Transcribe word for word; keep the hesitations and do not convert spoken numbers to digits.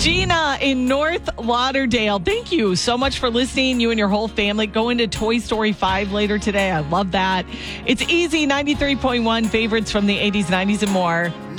Gina in North Lauderdale, thank you so much for listening. You and your whole family going to Toy Story five later today. I love that. It's Easy ninety-three point one, favorites from the eighties, nineties, and more.